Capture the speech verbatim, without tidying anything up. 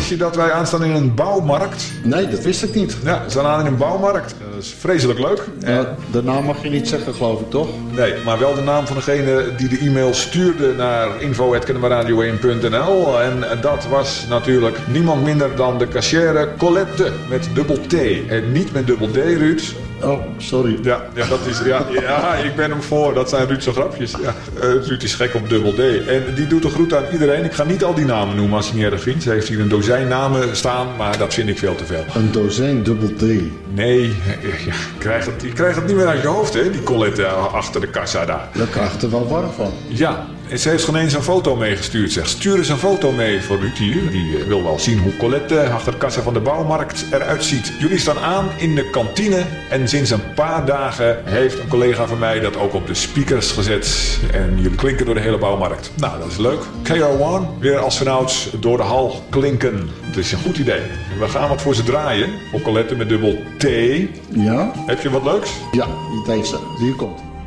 Wist je dat wij aanstaan in een bouwmarkt? Nee, dat wist ik niet. Ja, we staan aan in een bouwmarkt. Dat is vreselijk leuk. Uh, de naam mag je niet zeggen, geloof ik, toch? Nee, maar wel de naam van degene die de e-mail stuurde naar info at kennemerradio één punt n l. En dat was natuurlijk niemand minder dan de cachère Colette met dubbel T. En niet met dubbel D, Ruud. Oh, sorry. Ja, ja, dat is, ja, ja, ik ben hem voor. Dat zijn Ruud's grapjes. Ja, uh, Ruud is gek op dubbel D. En die doet de groet aan iedereen. Ik ga niet al die namen noemen als je niet erg vindt. Ze heeft hier een dozijn namen staan, maar dat vind ik veel te veel. Een dozijn dubbel D? Nee, ja, je, krijgt het, je krijgt het niet meer uit je hoofd, hè, die Colette achter de kassa daar. Daar krijg je er wel warm van. Ja. En ze heeft geen eens een foto meegestuurd. Zeg, stuur eens een foto mee voor Ruud hier. Die uh, wil wel zien hoe Colette achter de kassa van de bouwmarkt eruit ziet. Jullie staan aan in de kantine. En sinds een paar dagen heeft een collega van mij dat ook op de speakers gezet. En jullie klinken door de hele bouwmarkt. Nou, dat is leuk. K R één, weer als vanouds door de hal klinken. Dat is een goed idee. We gaan wat voor ze draaien. Voor Colette met dubbel T. Ja? Heb je wat leuks? Ja, deze. Hier komt.